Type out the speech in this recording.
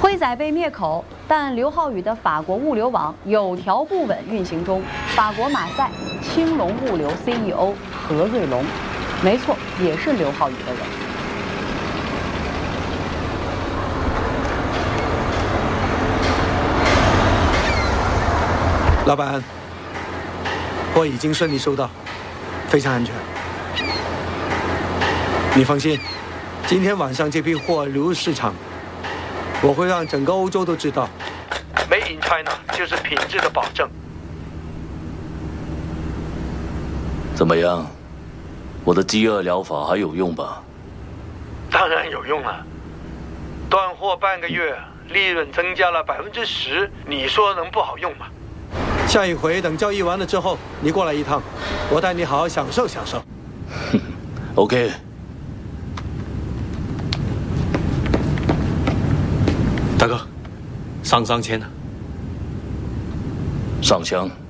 辉仔被灭口，但刘浩宇的法国物流网有条不紊运行中。法国马赛青龙物流 CEO 何瑞龙，没错，也是刘浩宇的人。 老板，货已经顺利收到，非常安全。你放心，今天晚上这批货流入市场。 我会让整个欧洲都知道 ，Made in China 就是品质的保证。 怎么样？我的饥饿疗法还有用吧？ 当然有用了，断货半个月，利润增加了10%，你说能不好用吗？下一回等交易完了之后，你过来一趟，我带你好好享受享受。 OK。 大哥，上签了。 上香。